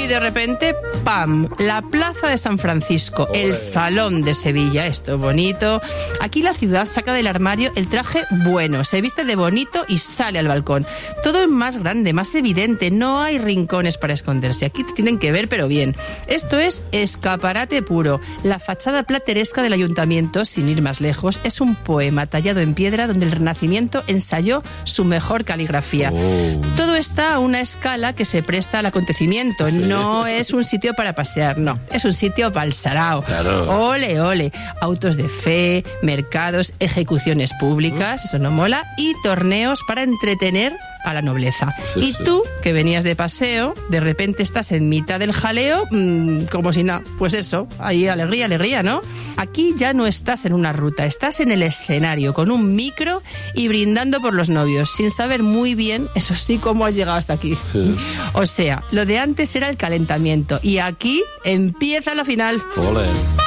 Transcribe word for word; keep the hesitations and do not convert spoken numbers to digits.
Y de repente, ¡pam!, la Plaza de San Francisco, Olé. El Salón de Sevilla, esto bonito. Aquí la ciudad saca del armario el traje bueno, se viste de bonito y sale al balcón. Todo es más grande, más evidente, no hay rincones para esconderse. Aquí te tienen que ver, pero bien. Esto es escaparate puro. La fachada plateresca del ayuntamiento, sin ir más lejos, es un poema tallado en piedra donde el Renacimiento ensayó su mejor caligrafía. Oh. Todo está a una escala que se presta al acontecimiento. Sí. No es un sitio para pasear, no. Es un sitio para el sarao. Claro. Ole, ole. Autos de fe, mercados, ejecuciones públicas, uh. eso no mola, y torneos para entretener a la nobleza. Sí, y sí. tú, que venías de paseo, de repente estás en mitad del jaleo, mmm, como si nada. Pues eso, ahí alegría, alegría, ¿no? Aquí ya no estás en una ruta, estás en el escenario, con un micro y brindando por los novios, sin saber muy bien, eso sí, cómo has llegado hasta aquí. Sí. O sea, lo de antes era el calentamiento, y aquí empieza la final. ¡Ole!